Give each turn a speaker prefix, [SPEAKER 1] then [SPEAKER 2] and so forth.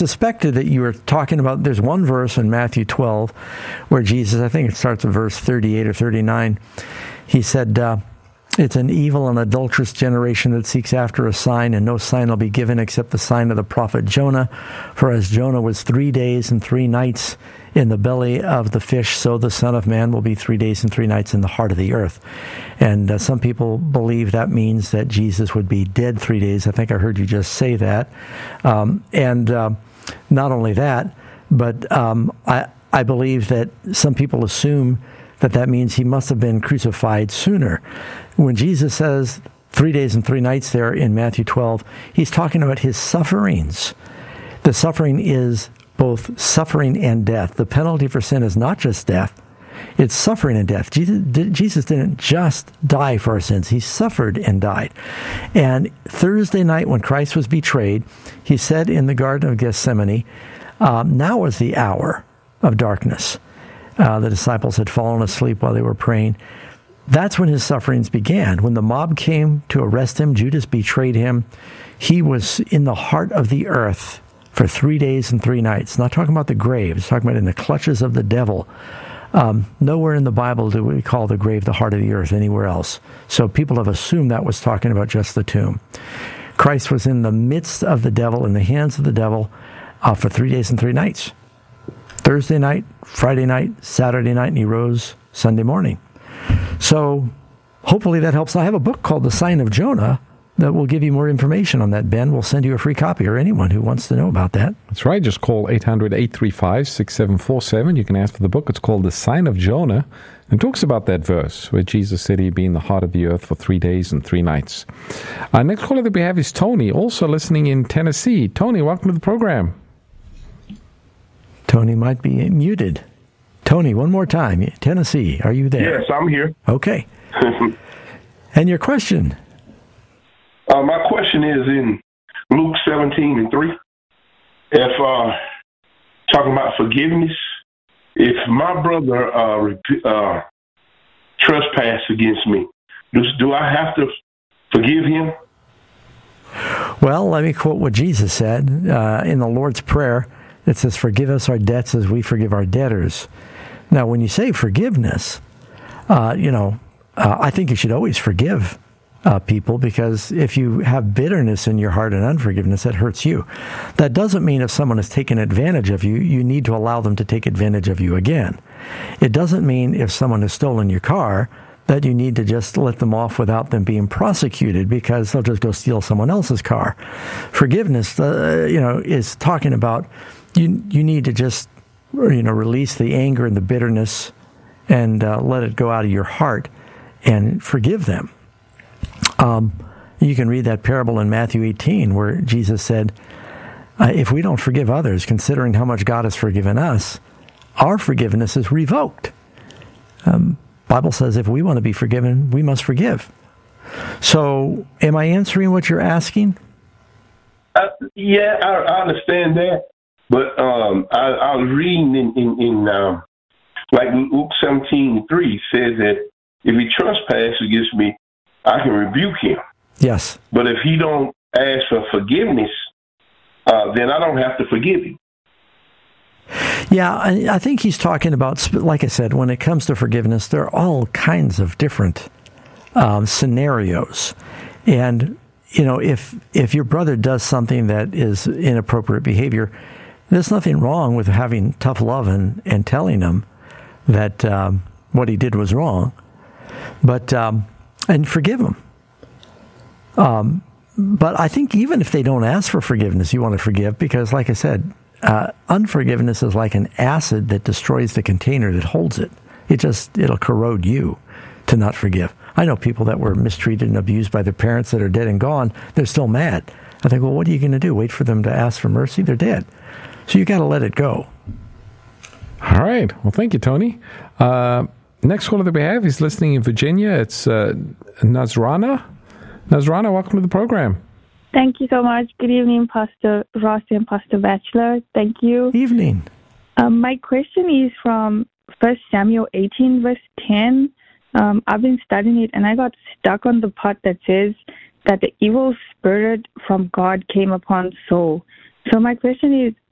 [SPEAKER 1] suspected that you were talking about, there's one verse in Matthew 12 where Jesus, I think it starts with verse 38 or 39, he said, it's an evil and adulterous generation that seeks after a sign, and no sign will be given except the sign of the prophet Jonah. For as Jonah was 3 days and 3 nights in the belly of the fish, so the Son of Man will be 3 days and 3 nights in the heart of the earth. And some people believe that means that Jesus would be dead 3 days. I think I heard you just say that. And not only that, but I believe that some people assume that means he must have been crucified sooner. When Jesus says 3 days and 3 nights there in Matthew 12, he's talking about his sufferings. The suffering is both suffering and death. The penalty for sin is not just death. It's suffering and death. Jesus didn't just die for our sins. He suffered and died. And Thursday night when Christ was betrayed, he said in the Garden of Gethsemane, now is the hour of darkness. The disciples had fallen asleep while they were praying. That's when his sufferings began. When the mob came to arrest him, Judas betrayed him. He was in the heart of the earth for 3 days and 3 nights. Not talking about the grave. It's talking about in the clutches of the devil. Nowhere in the Bible do we call the grave the heart of the earth anywhere else. So people have assumed that was talking about just the tomb. Christ was in the midst of the devil, in the hands of the devil, for 3 days and 3 nights. Thursday night, Friday night, Saturday night, and he rose Sunday morning. So hopefully that helps. I have a book called The Sign of Jonah that will give you more information on that, Ben. We'll send you a free copy, or anyone who wants to know about that.
[SPEAKER 2] That's right. Just call 800-835-6747. You can ask for the book. It's called The Sign of Jonah, and talks about that verse where Jesus said he'd be in the heart of the earth for 3 days and 3 nights. Our next caller that we have is Tony, also listening in Tennessee. Tony, welcome to the program.
[SPEAKER 1] Tony might be muted. Tony, one more time. Tennessee, are you there?
[SPEAKER 3] Yes, I'm here.
[SPEAKER 1] Okay. And your question?
[SPEAKER 3] My question is in Luke 17:3. If talking about forgiveness, if my brother trespass against me, do I have to forgive him?
[SPEAKER 1] Well, let me quote what Jesus said in the Lord's Prayer. It says, forgive us our debts as we forgive our debtors. Now, when you say forgiveness, I think you should always forgive people, because if you have bitterness in your heart and unforgiveness, that hurts you. That doesn't mean if someone has taken advantage of you, you need to allow them to take advantage of you again. It doesn't mean if someone has stolen your car that you need to just let them off without them being prosecuted, because they'll just go steal someone else's car. Forgiveness, is talking about you need to just, release the anger and the bitterness and let it go out of your heart and forgive them. You can read that parable in Matthew 18 where Jesus said, if we don't forgive others, considering how much God has forgiven us, our forgiveness is revoked. Bible says if we want to be forgiven, we must forgive. So am I answering what you're asking?
[SPEAKER 3] Yeah, I understand that. But I was reading in like Luke 17:3 says that if he trespasses against me, I can rebuke him.
[SPEAKER 1] Yes.
[SPEAKER 3] But if he don't ask for forgiveness, then I don't have to forgive him.
[SPEAKER 1] Yeah, I think he's talking about, like I said, when it comes to forgiveness, there are all kinds of different scenarios. And, if your brother does something that is inappropriate behavior, there's nothing wrong with having tough love and telling him that what he did was wrong. But, and forgive him. But I think even if they don't ask for forgiveness, you want to forgive, because, like I said, unforgiveness is like an acid that destroys the container that holds it. It'll corrode you to not forgive. I know people that were mistreated and abused by their parents that are dead and gone. They're still mad. I think, well, what are you going to do? Wait for them to ask for mercy? They're dead. So you got to let it go.
[SPEAKER 2] All right. Well, thank you, Tony. Next caller that we have is listening in Virginia. It's Nazrana. Nazrana, welcome to the program.
[SPEAKER 4] Thank you so much. Good evening, Pastor Ross and Pastor Batchelor. Thank you.
[SPEAKER 1] Evening.
[SPEAKER 4] My question is from 1 Samuel 18, verse 10. I've been studying it, and I got stuck on the part that says that the evil spirit from God came upon Saul. So my question is,